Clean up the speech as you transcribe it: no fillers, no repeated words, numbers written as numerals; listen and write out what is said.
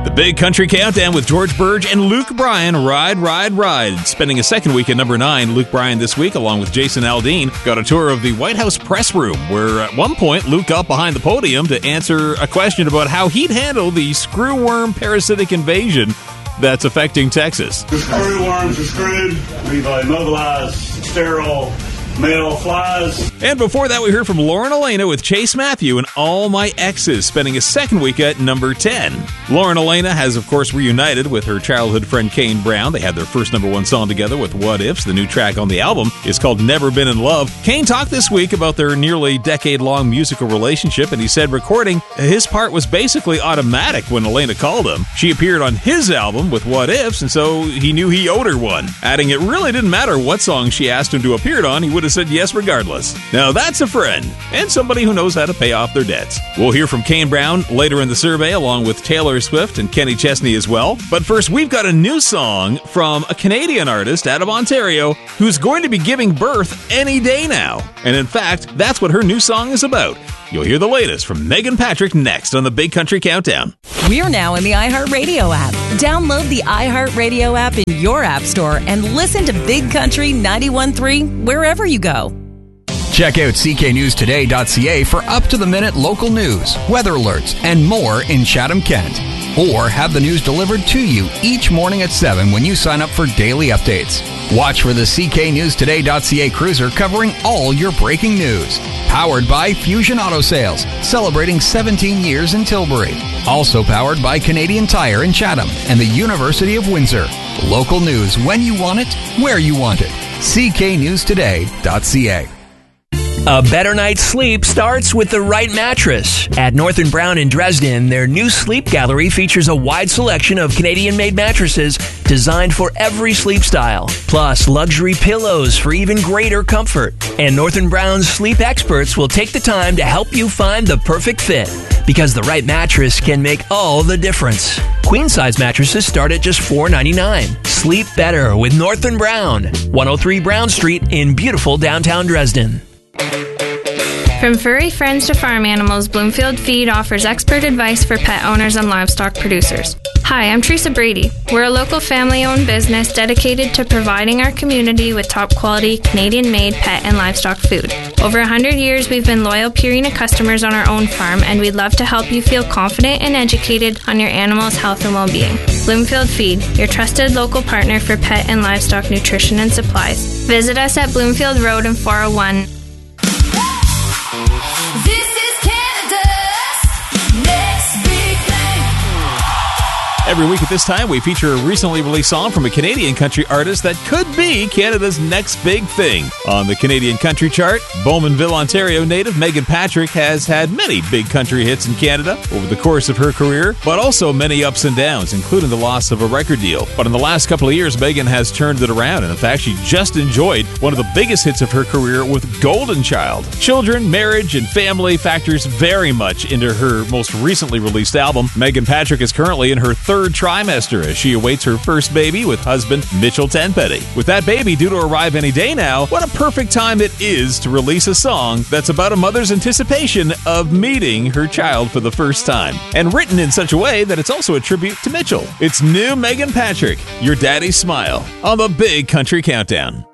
The Big Country Countdown with George Burge and Luke Bryan, Ride, Ride, Ride. Spending a second week at number 9, Luke Bryan this week, along with Jason Aldean, got a tour of the White House press room, where at one point Luke got behind the podium to answer a question about how he'd handle the screwworm parasitic invasion that's affecting Texas. The screwworms are screwed. We've immobilized sterile male flies. And before that, we heard from Lauren Elena with Chase Matthew and All My Exes, spending a second week at number 10. Lauren Elena has, of course, reunited with her childhood friend Kane Brown. They had their first number 1 song together with What Ifs. The new track on the album is called Never Been in Love. Kane talked this week about their nearly decade-long musical relationship, and he said recording his part was basically automatic when Elena called him. She appeared on his album with What Ifs, and so he knew he owed her one. Adding, it really didn't matter what song she asked him to appear on, he would have said yes regardless. Now that's a friend, and somebody who knows how to pay off their debts. We'll hear from Kane Brown later in the survey, along with Taylor Swift and Kenny Chesney as well. But first, we've got a new song from a Canadian artist out of Ontario who's going to be giving birth any day now. And in fact, that's what her new song is about. You'll hear the latest from Megan Patrick next on the Big Country Countdown. We're now in the iHeartRadio app. Download the iHeartRadio app in your app store and listen to Big Country 91.3 wherever you go. Check out cknewstoday.ca for up-to-the-minute local news, weather alerts, and more in Chatham-Kent. Or have the news delivered to you each morning at 7 when you sign up for daily updates. Watch for the cknewstoday.ca cruiser covering all your breaking news. Powered by Fusion Auto Sales, celebrating 17 years in Tilbury. Also powered by Canadian Tire in Chatham and the University of Windsor. Local news when you want it, where you want it. cknewstoday.ca. A better night's sleep starts with the right mattress. At North & Brown in Dresden, their new sleep gallery features a wide selection of Canadian-made mattresses designed for every sleep style, plus luxury pillows for even greater comfort. And North & Brown's sleep experts will take the time to help you find the perfect fit, because the right mattress can make all the difference. Queen-size mattresses start at just $4.99. Sleep better with North & Brown, 103 Brown Street in beautiful downtown Dresden. From furry friends to farm animals, Bloomfield Feed offers expert advice for pet owners and livestock producers. Hi, I'm Teresa Brady. We're a local family-owned business dedicated to providing our community with top-quality, Canadian-made pet and livestock food. Over 100 years, we've been loyal Purina customers on our own farm, and we'd love to help you feel confident and educated on your animal's health and well-being. Bloomfield Feed, your trusted local partner for pet and livestock nutrition and supplies. Visit us at Bloomfield Road and 401. Every week at this time, we feature a recently released song from a Canadian country artist that could be Canada's next big thing. On the Canadian country chart, Bowmanville, Ontario native Megan Patrick has had many big country hits in Canada over the course of her career, but also many ups and downs, including the loss of a record deal. But in the last couple of years, Megan has turned it around, and in fact, she just enjoyed one of the biggest hits of her career with Golden Child. Children, marriage, and family factors very much into her most recently released album. Megan Patrick is currently in her third trimester as she awaits her first baby with husband Mitchell Tenpenny. With that baby due to arrive any day now, what a perfect time it is to release a song that's about a mother's anticipation of meeting her child for the first time, and written in such a way that it's also a tribute to Mitchell. It's new Megan Patrick, Your Daddy's Smile, on the Big Country Countdown.